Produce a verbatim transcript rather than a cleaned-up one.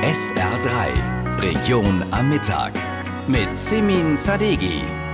S R drei, Region am Mittag, mit Semin Zadegi.